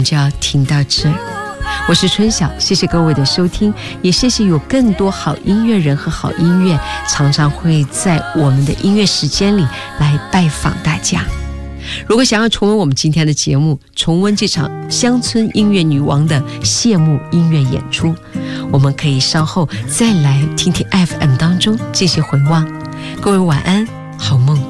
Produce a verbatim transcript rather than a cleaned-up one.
们就要听到这儿。我是春晓，谢谢各位的收听，也谢谢有更多好音乐人和好音乐常常会在我们的音乐时间里来拜访大家。如果想要重温我们今天的节目，重温这场乡村音乐女王的谢幕音乐演出，我们可以稍后再来听听 F M 当中这些回望。各位晚安，好梦。